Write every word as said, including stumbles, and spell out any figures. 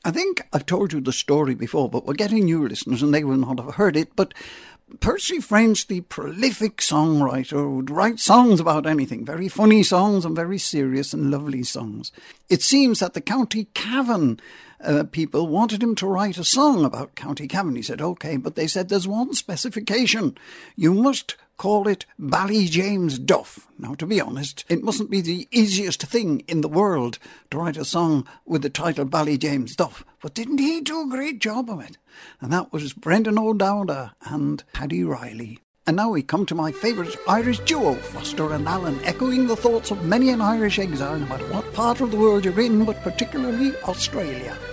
I think I've told you the story before, but we're getting new listeners and they will not have heard it. But Percy French, the prolific songwriter, would write songs about anything, very funny songs and very serious and lovely songs. It seems that the County Cavan uh, people wanted him to write a song about County Cavan. He said, OK, but they said there's one specification. You must call it Ballyjamesduff. Now, to be honest, it mustn't be the easiest thing in the world to write a song with the title Ballyjamesduff. But didn't he do a great job of it? And that was Brendan O'Dowda and Paddy Riley. And now we come to my favourite Irish duo, Foster and Allen, echoing the thoughts of many an Irish exile, no matter what part of the world you're in, but particularly Australia.